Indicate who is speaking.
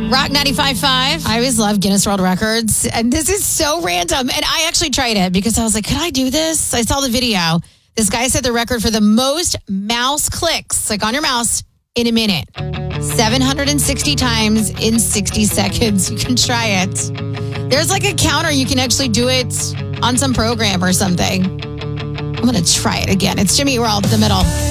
Speaker 1: Rock 95.5. I always love Guinness World Records. And this is so random. And I actually tried it because I was like, could I do this? I saw the video. This guy set the record for the most mouse clicks, like on your mouse, in a minute. 760 times in 60 seconds. You can try it. There's like a counter. You can actually do it on some program or something. I'm going to try it again. It's Jimmy World, The Middle.